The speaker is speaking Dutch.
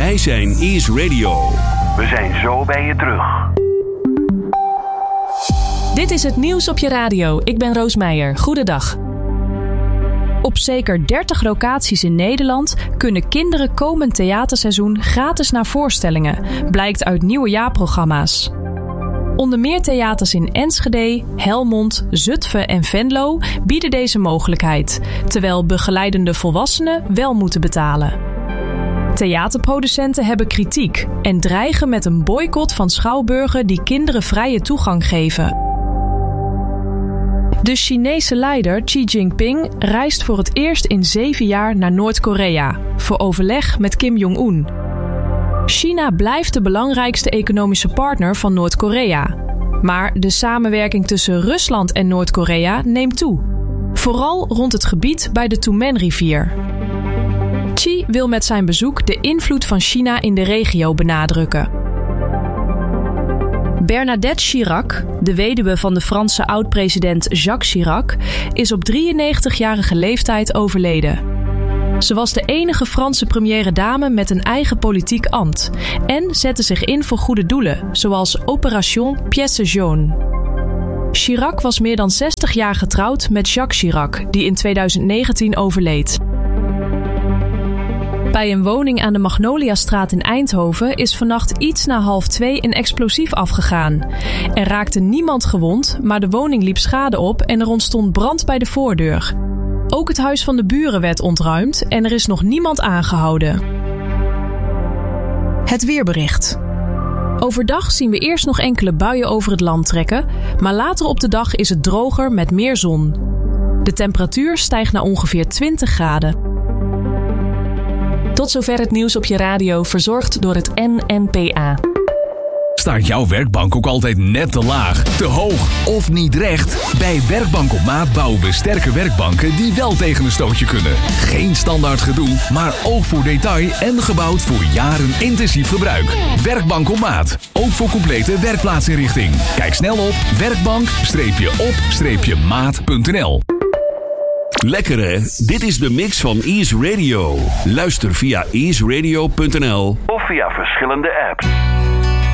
Wij zijn Ease Radio. We zijn zo bij je terug. Dit is het nieuws op je radio. Ik ben Roos Meijer. Goedendag. Op zeker 30 locaties in Nederland kunnen kinderen komend theaterseizoen gratis naar voorstellingen, blijkt uit nieuwe jaarprogramma's. Onder meer theaters in Enschede, Helmond, Zutphen en Venlo bieden deze mogelijkheid, terwijl begeleidende volwassenen wel moeten betalen. Theaterproducenten hebben kritiek en dreigen met een boycott van schouwburgen die kinderen vrije toegang geven. De Chinese leider Xi Jinping reist voor het eerst in 7 jaar naar Noord-Korea voor overleg met Kim Jong-un. China blijft de belangrijkste economische partner van Noord-Korea. Maar de samenwerking tussen Rusland en Noord-Korea neemt toe. Vooral rond het gebied bij de Tumen-rivier. Xi wil met zijn bezoek de invloed van China in de regio benadrukken. Bernadette Chirac, de weduwe van de Franse oud-president Jacques Chirac, is op 93-jarige leeftijd overleden. Ze was de enige Franse première dame met een eigen politiek ambt en zette zich in voor goede doelen, zoals Opération Pièce Jaune. Chirac was meer dan 60 jaar getrouwd met Jacques Chirac, die in 2019 overleed. Bij een woning aan de Magnoliastraat in Eindhoven is vannacht iets na 1:30 een explosief afgegaan. Er raakte niemand gewond, maar de woning liep schade op en er ontstond brand bij de voordeur. Ook het huis van de buren werd ontruimd en er is nog niemand aangehouden. Het weerbericht. Overdag zien we eerst nog enkele buien over het land trekken, maar later op de dag is het droger met meer zon. De temperatuur stijgt naar ongeveer 20 graden. Tot zover het nieuws op je radio, verzorgd door het NNPA. Staat jouw werkbank ook altijd net te laag, te hoog of niet recht? Bij Werkbank op Maat bouwen we sterke werkbanken die wel tegen een stootje kunnen. Geen standaard gedoe, maar oog voor detail en gebouwd voor jaren intensief gebruik. Werkbank op Maat, ook voor complete werkplaatsinrichting. Kijk snel op werkbank-op-maat.nl. Lekker hè? Dit is de mix van Ease Radio. Luister via easeradio.nl Of via verschillende apps.